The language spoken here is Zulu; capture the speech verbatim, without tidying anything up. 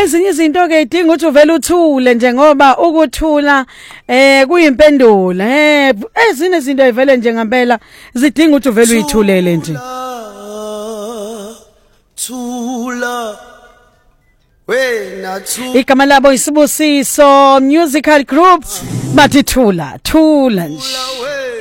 ezinye izinto ke idinga ukuthi uvele uthule nje ngoba ukuthula eh kuyimpendulo eh ezinye izinto ayivele nje ngempela zidinga ukuthi uvele uyithulele nje thula wena thula igama labo isibusiso musical group bathi thula thula nje